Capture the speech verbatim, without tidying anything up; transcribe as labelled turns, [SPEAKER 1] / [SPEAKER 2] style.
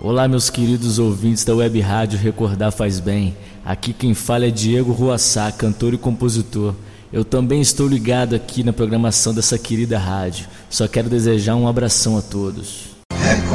[SPEAKER 1] Olá, meus queridos ouvintes da Web Rádio Recordar Faz Bem. Aqui quem fala é Diego Ruassá, cantor e compositor. Eu também estou ligado aqui na programação dessa querida rádio. Só quero desejar um abração a todos.